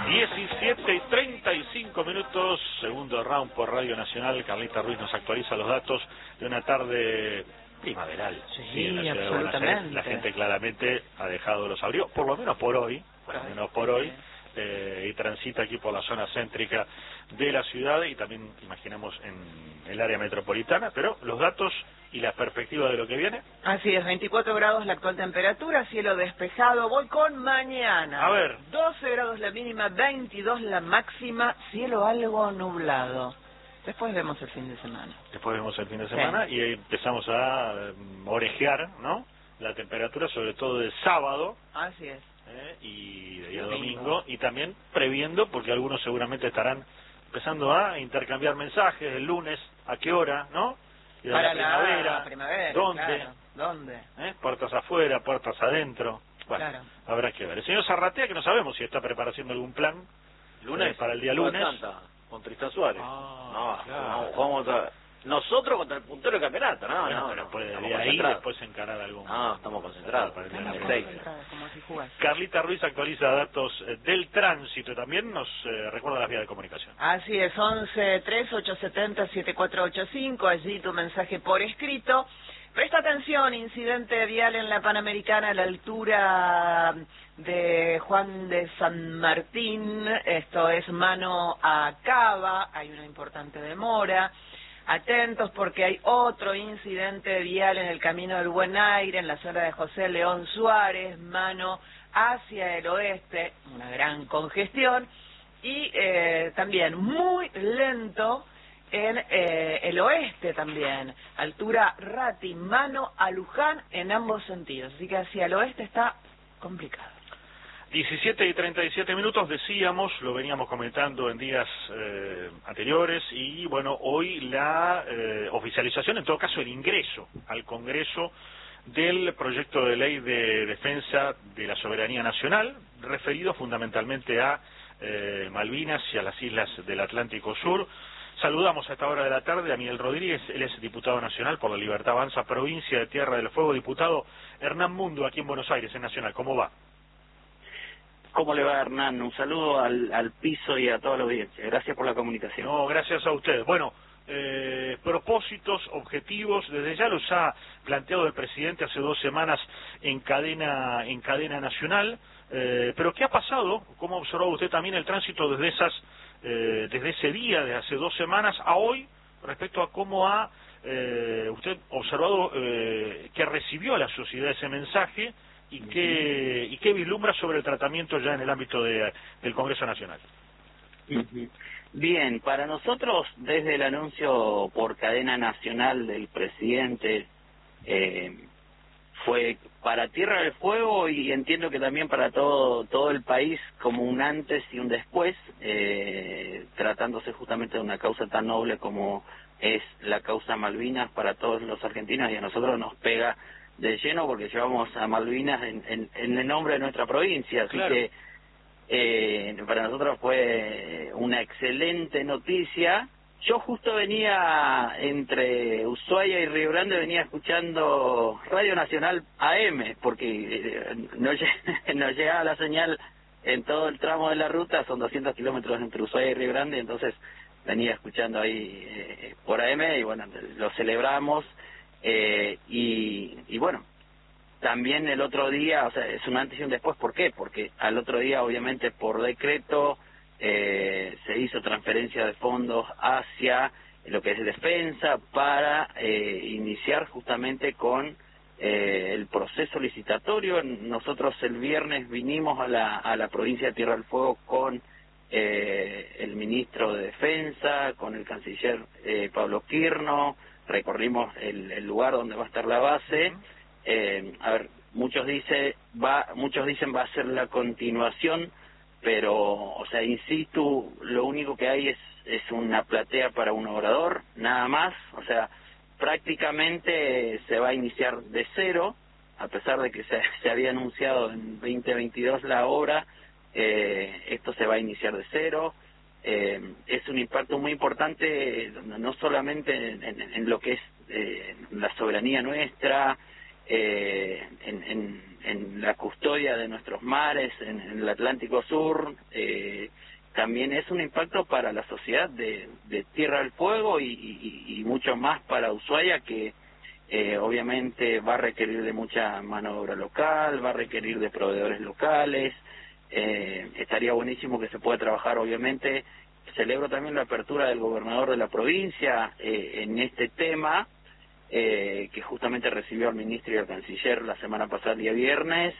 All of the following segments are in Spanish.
17:35, segundo round por Radio Nacional. Carlita Ruiz nos actualiza los datos de una tarde primaveral. Sí, en la ciudad de Buenos absolutamente. Aires. La gente claramente ha dejado los abrigos, por lo menos por hoy, y transita aquí por la zona céntrica de la ciudad y también imaginamos en el área metropolitana, pero los datos y la perspectiva de lo que viene. Así es, 24 grados la actual temperatura, cielo despejado. Voy con mañana. A ver. 12 grados la mínima, 22 la máxima, cielo algo nublado. Después vemos el fin de semana. Después vemos el fin de semana y empezamos a orejear, ¿no? La temperatura, sobre todo del sábado. Así es. Y de domingo, y también previendo, porque algunos seguramente estarán empezando a intercambiar mensajes el lunes, a qué hora, ¿no? Y para la primavera, ¿dónde? Claro. ¿Dónde? Puertas afuera, puertas adentro. Bueno, claro. Habrá que ver. El señor Zarratea, que no sabemos si está preparando algún plan lunes para el día lunes. Con Tristán Suárez. Claro. Vamos a... Nosotros contra el puntero del campeonato, pero puede de ahí después encarar algún... estamos concentrados. Para el Estamos día concentrados, como si jugase. Carlita Ruiz actualiza datos del tránsito, también nos recuerda las vías de comunicación. Así es, 11-3870-7485, allí tu mensaje por escrito. Presta atención, incidente vial en la Panamericana a la altura de Juan de San Martín, esto es mano a Cava, hay una importante demora. Atentos porque hay otro incidente vial en el Camino del Buen Aire, en la zona de José León Suárez, mano hacia el oeste, una gran congestión, y también muy lento en el oeste también, altura Rati, mano a Luján en ambos sentidos, así que hacia el oeste está complicado. 17:37, decíamos, lo veníamos comentando en días anteriores, y bueno, hoy la oficialización, en todo caso el ingreso al Congreso del proyecto de ley de defensa de la soberanía nacional, referido fundamentalmente a Malvinas y a las islas del Atlántico Sur. Saludamos a esta hora de la tarde a Miguel Rodríguez, él es diputado nacional por la Libertad Avanza, provincia de Tierra del Fuego. Diputado Hernán Mundo, aquí en Buenos Aires, en Nacional, ¿cómo va? ¿Cómo le va, Hernán? Un saludo al piso y a toda la audiencia. Gracias por la comunicación. No, gracias a usted. Bueno, propósitos, objetivos, desde ya los ha planteado el presidente hace 2 semanas en cadena nacional, pero ¿qué ha pasado? ¿Cómo ha observado usted también el tránsito desde ese día, de hace 2 semanas a hoy, respecto a cómo ha usted observado que recibió la sociedad ese mensaje y qué vislumbra sobre el tratamiento ya en el ámbito del Congreso Nacional? Bien, para nosotros, desde el anuncio por cadena nacional del presidente, fue para Tierra del Fuego y entiendo que también para todo el país como un antes y un después, tratándose justamente de una causa tan noble como es la causa Malvinas para todos los argentinos, y a nosotros nos pega de lleno porque llevamos a Malvinas en el nombre de nuestra provincia, así claro. Que para nosotros fue una excelente noticia. Yo justo venía entre Ushuaia y Río Grande, venía escuchando Radio Nacional AM, porque no llegaba la señal en todo el tramo de la ruta, son 200 kilómetros entre Ushuaia y Río Grande, entonces venía escuchando ahí por AM, y bueno, lo celebramos. Y bueno, también el otro día, o sea, es un antes y un después. ¿Por qué? Porque al otro día, obviamente, por decreto, se hizo transferencia de fondos hacia lo que es defensa para iniciar justamente con el proceso licitatorio. Nosotros el viernes vinimos a la provincia de Tierra del Fuego con el ministro de Defensa, con el canciller Pablo Quirno. Recorrimos el lugar donde va a estar la base. A ver, muchos dicen va a ser la continuación, pero, o sea, in situ, lo único que hay es una platea para un orador, nada más. O sea, prácticamente se va a iniciar de cero, a pesar de que se había anunciado en 2022 la obra. Esto se va a iniciar de cero. Es un impacto muy importante, no solamente en lo que es la soberanía nuestra, en la custodia de nuestros mares, en el Atlántico Sur, también es un impacto para la sociedad de Tierra del Fuego y mucho más para Ushuaia, que obviamente va a requerir de mucha mano de obra local, va a requerir de proveedores locales. Estaría buenísimo que se pueda trabajar, obviamente. Celebro también la apertura del gobernador de la provincia en este tema, que justamente recibió al ministro y al canciller la semana pasada, el día viernes.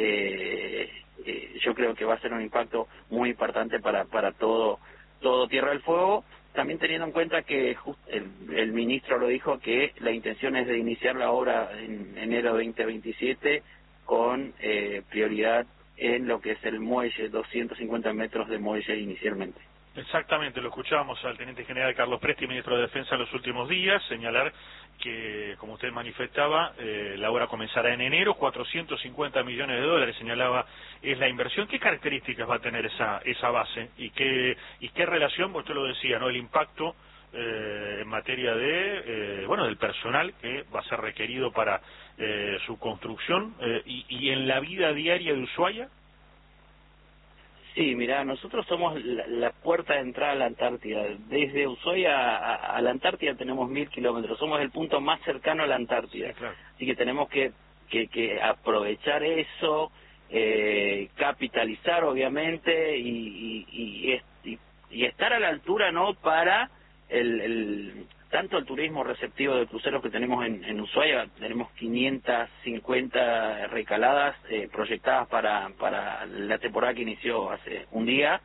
Yo creo que va a ser un impacto muy importante para todo Tierra del Fuego, también teniendo en cuenta que el ministro lo dijo, que la intención es de iniciar la obra en enero 2027 con prioridad en lo que es el muelle, 250 metros de muelle inicialmente. Exactamente, lo escuchábamos al teniente general Carlos Presti, ministro de Defensa, en los últimos días, señalar que, como usted manifestaba, la obra comenzará en enero, 450 millones de dólares, señalaba, es la inversión. ¿Qué características va a tener esa base? ¿Y qué relación, usted lo decía, no, el impacto en materia de, del personal que va a ser requerido para su construcción y en la vida diaria de Ushuaia? Sí, mira, nosotros somos la puerta de entrada a la Antártida. Desde Ushuaia a la Antártida tenemos 1000 kilómetros. Somos el punto más cercano a la Antártida. Sí, claro. Así que tenemos que aprovechar eso, capitalizar, obviamente, y estar a la altura, ¿no?, para tanto el turismo receptivo de cruceros que tenemos en Ushuaia. Tenemos 550 recaladas proyectadas para la temporada que inició hace un día,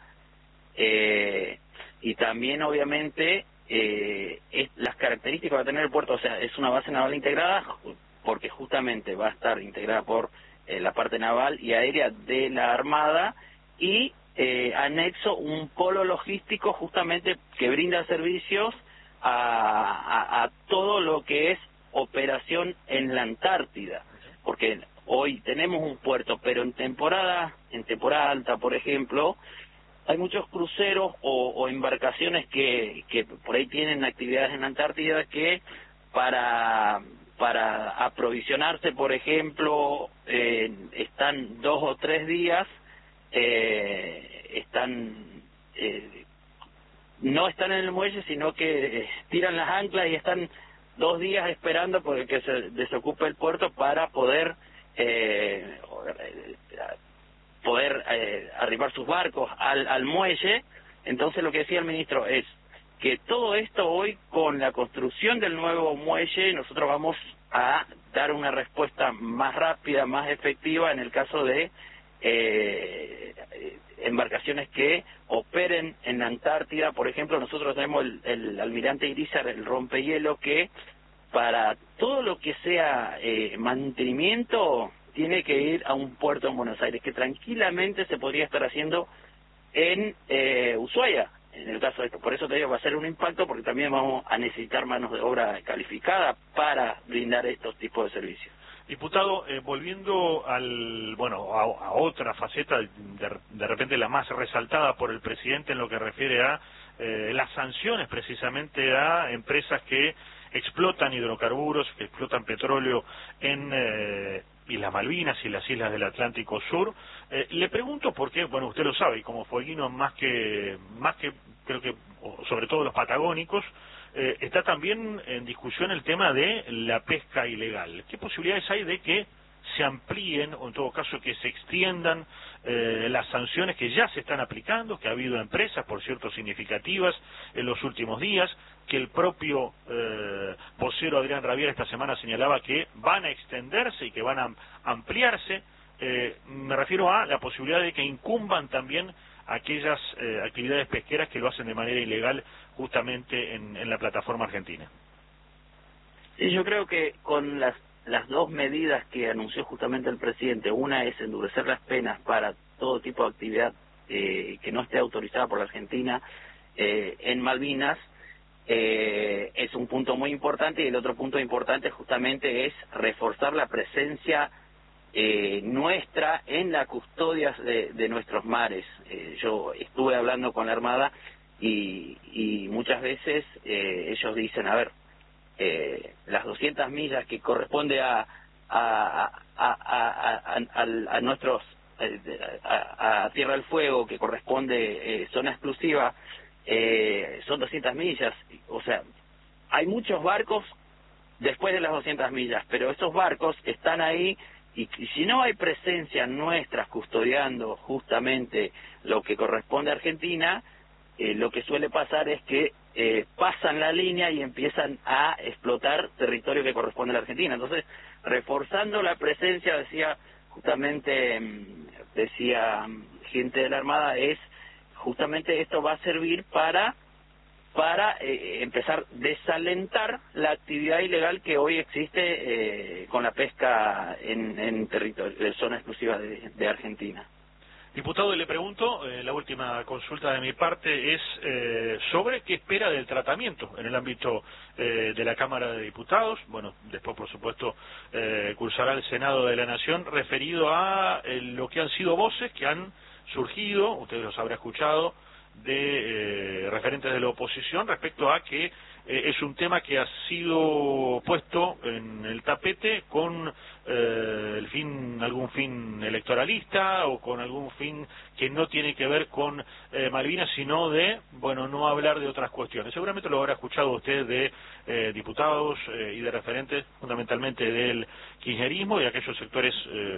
y también obviamente las características que va a tener el puerto. O sea, es una base naval integrada, porque justamente va a estar integrada por la parte naval y aérea de la Armada, y anexo un polo logístico justamente que brinda servicios a todo lo que es operación en la Antártida, porque hoy tenemos un puerto, pero en temporada alta, por ejemplo, hay muchos cruceros o embarcaciones que por ahí tienen actividades en la Antártida, que para aprovisionarse, por ejemplo, están 2 o 3 días, no están en el muelle, sino que tiran las anclas y están 2 días esperando porque se desocupe el puerto para poder arribar sus barcos al muelle. Entonces, lo que decía el ministro es que todo esto hoy, con la construcción del nuevo muelle, nosotros vamos a dar una respuesta más rápida, más efectiva en el caso de embarcaciones que operen en la Antártida. Por ejemplo, nosotros tenemos el almirante Irizar, el rompehielo, que para todo lo que sea mantenimiento tiene que ir a un puerto en Buenos Aires, que tranquilamente se podría estar haciendo en Ushuaia, en el caso de esto. Por eso te digo, va a ser un impacto, porque también vamos a necesitar manos de obra calificada para brindar estos tipos de servicios. Diputado, volviendo a otra faceta, de repente la más resaltada por el presidente en lo que refiere a las sanciones precisamente a empresas que explotan hidrocarburos, que explotan petróleo en Islas Malvinas y las islas del Atlántico Sur. Le pregunto por qué, usted lo sabe, y como fueguino más que creo que, sobre todo los patagónicos, está también en discusión el tema de la pesca ilegal. ¿Qué posibilidades hay de que se amplíen, o en todo caso que se extiendan las sanciones que ya se están aplicando, que ha habido empresas, por cierto, significativas en los últimos días, que el propio vocero Adrián Rabier esta semana señalaba que van a extenderse y que van a ampliarse? Me refiero a la posibilidad de que incumban también aquellas actividades pesqueras que lo hacen de manera ilegal justamente en la plataforma argentina. Sí, yo creo que con las 2 medidas que anunció justamente el presidente, una es endurecer las penas para todo tipo de actividad que no esté autorizada por la Argentina en Malvinas, es un punto muy importante, y el otro punto importante justamente es reforzar la presencia nuestra en la custodia de nuestros mares. Yo estuve hablando con la Armada y muchas veces ellos dicen, a ver, las 200 millas que corresponde a nuestros a Tierra del Fuego, que corresponde zona exclusiva, son 200 millas. O sea, hay muchos barcos después de las 200 millas, pero esos barcos están ahí y si no hay presencia nuestra custodiando justamente lo que corresponde a Argentina, lo que suele pasar es que pasan la línea y empiezan a explotar territorio que corresponde a la Argentina. Entonces, reforzando la presencia, decía gente de la Armada, es justamente esto va a servir para empezar a desalentar la actividad ilegal que hoy existe con la pesca en territorio, en zona exclusiva de Argentina. Diputado, le pregunto, la última consulta de mi parte es sobre qué espera del tratamiento en el ámbito de la Cámara de Diputados. Bueno, después, por supuesto, cursará el Senado de la Nación, referido a lo que han sido voces que han surgido, ustedes los habrán escuchado, de referentes de la oposición respecto a que es un tema que ha sido puesto en el tapete con algún fin electoralista o con algún fin que no tiene que ver con Malvinas, sino de, no hablar de otras cuestiones. Seguramente lo habrá escuchado usted de diputados y de referentes fundamentalmente del kirchnerismo y de aquellos sectores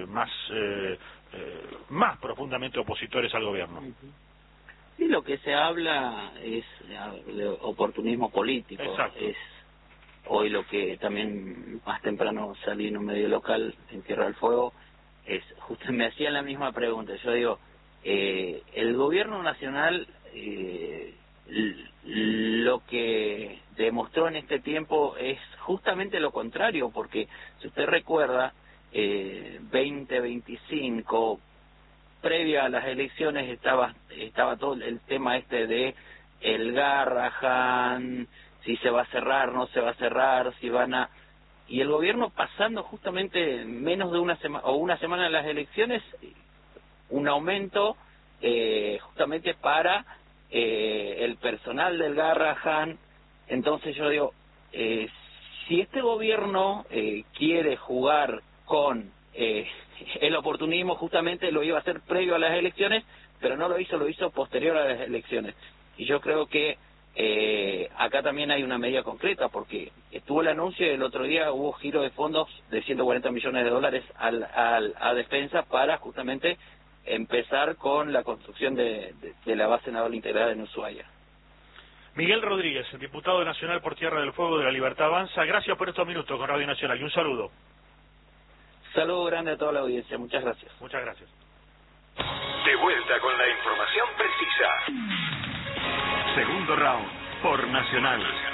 más profundamente opositores al gobierno. Sí, lo que se habla es de oportunismo político. Exacto. Es hoy lo que también más temprano salí en un medio local en Tierra del Fuego, justo me hacían la misma pregunta. Yo digo, el gobierno nacional lo que demostró en este tiempo es justamente lo contrario, porque si usted recuerda, 2025, previa a las elecciones estaba todo el tema de el Garrahan, si se va a cerrar, no se va a cerrar, si van a... Y el gobierno pasando justamente menos de una semana de las elecciones, un aumento justamente para el personal del Garrahan. Entonces yo digo, si este gobierno quiere jugar con el oportunismo, justamente lo iba a hacer previo a las elecciones, pero no lo hizo posterior a las elecciones. Y yo creo que acá también hay una medida concreta, porque estuvo el anuncio y el otro día hubo giro de fondos de 140 millones de dólares a defensa para justamente empezar con la construcción de la base naval integrada en Ushuaia. Miguel Rodríguez, diputado nacional por Tierra del Fuego de la Libertad Avanza, gracias por estos minutos con Radio Nacional y un saludo. Saludo grande a toda la audiencia, muchas gracias. Muchas gracias. De vuelta con la información precisa. Segundo round por Nacional.